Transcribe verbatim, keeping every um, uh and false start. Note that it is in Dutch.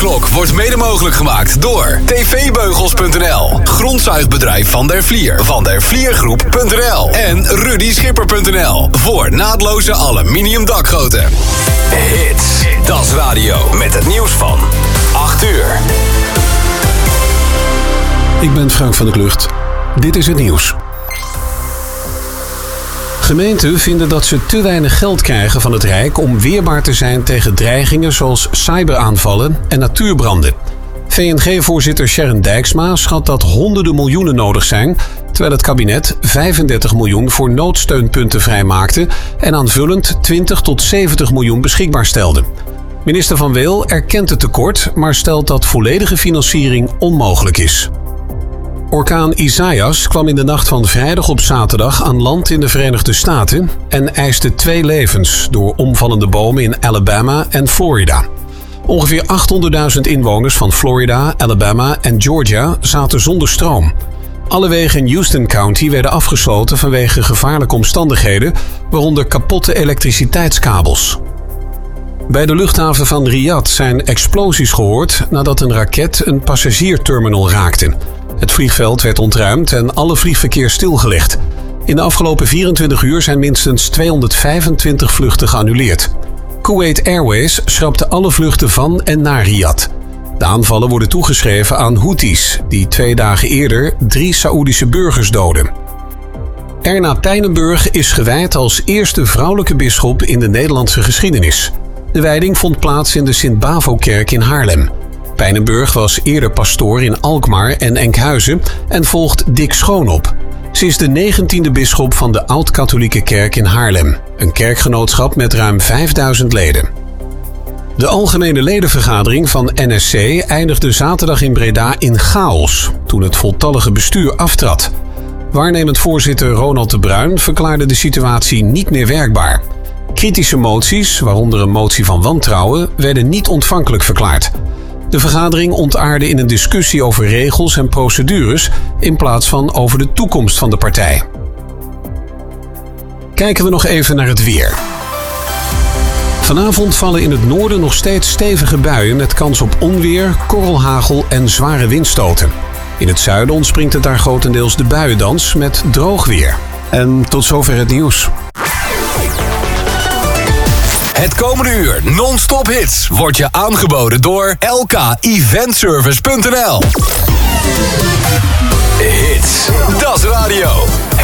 avondklok wordt mede mogelijk gemaakt door t v beugels punt n l, grondzuigbedrijf Van der Vlier, van der vliergroep punt n l en rudy schipper punt n l voor naadloze aluminium dakgoten. Hits, dat is radio met het nieuws van acht uur. Ik ben Frank van der Klucht. Dit is het nieuws. Gemeenten vinden dat ze te weinig geld krijgen van het Rijk om weerbaar te zijn tegen dreigingen zoals cyberaanvallen en natuurbranden. V N G-voorzitter Sharon Dijksma schat dat honderden miljoenen nodig zijn, terwijl het kabinet vijfendertig miljoen voor noodsteunpunten vrijmaakte en aanvullend twintig tot zeventig miljoen beschikbaar stelde. Minister Van Weel erkent het tekort, maar stelt dat volledige financiering onmogelijk is. Orkaan Isaias kwam in de nacht van vrijdag op zaterdag aan land in de Verenigde Staten en eiste twee levens door omvallende bomen in Alabama en Florida. Ongeveer achthonderdduizend inwoners van Florida, Alabama en Georgia zaten zonder stroom. Alle wegen in Houston County werden afgesloten vanwege gevaarlijke omstandigheden, waaronder kapotte elektriciteitskabels. Bij de luchthaven van Riyadh zijn explosies gehoord nadat een raket een passagierterminal raakte. Het vliegveld werd ontruimd en alle vliegverkeer stilgelegd. In de afgelopen vierentwintig uur zijn minstens tweehonderdvijfentwintig vluchten geannuleerd. Kuwait Airways schrapte alle vluchten van en naar Riyadh. De aanvallen worden toegeschreven aan Houthis, die twee dagen eerder drie Saoedische burgers doden. Erna Tijnenburg is gewijd als eerste vrouwelijke bisschop in de Nederlandse geschiedenis. De wijding vond plaats in de Sint-Bavo-kerk in Haarlem. Pijnenburg was eerder pastoor in Alkmaar en Enkhuizen en volgt Dick Schoon op. Ze is de negentiende bisschop van de Oud-Katholieke Kerk in Haarlem, een kerkgenootschap met ruim vijfduizend leden. De algemene ledenvergadering van N S C eindigde zaterdag in Breda in chaos toen het voltallige bestuur aftrad. Waarnemend voorzitter Ronald de Bruin verklaarde de situatie niet meer werkbaar. Kritische moties, waaronder een motie van wantrouwen, werden niet ontvankelijk verklaard. De vergadering ontaarde in een discussie over regels en procedures in plaats van over de toekomst van de partij. Kijken we nog even naar het weer. Vanavond vallen in het noorden nog steeds stevige buien met kans op onweer, korrelhagel en zware windstoten. In het zuiden ontspringt het daar grotendeels de buiendans met droog weer. En tot zover het nieuws. Het komende uur non-stop hits wordt je aangeboden door l k event service punt n l. Hits, dat is radio.